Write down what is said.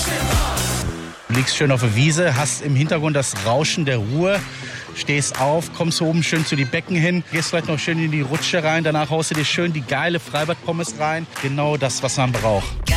Du liegst schön auf der Wiese, hast im Hintergrund das Rauschen der Ruhr, stehst auf, kommst oben schön zu die Becken hin, gehst vielleicht noch schön in die Rutsche rein, danach haust du dir schön die geile Freibad-Pommes rein. Genau das, was man braucht.